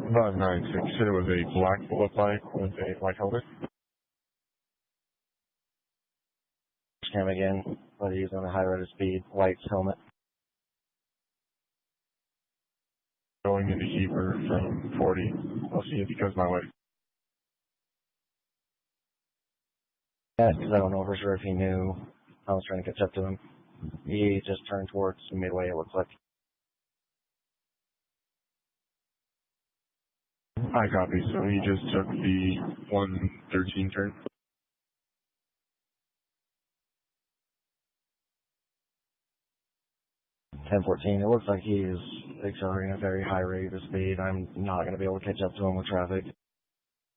596. You said it was a black bullet bike with a white helmet? Cam again, but he's on a high rate of speed, white helmet. Going into Heber from 40. I'll see if he goes my way. Yeah, because I don't know for sure if he knew I was trying to catch up to him. He just turned towards midway, it looks like. I copy. So he just took the 113 turn. 1014. It looks like he is accelerating at a very high rate of speed. I'm not going to be able to catch up to him with traffic.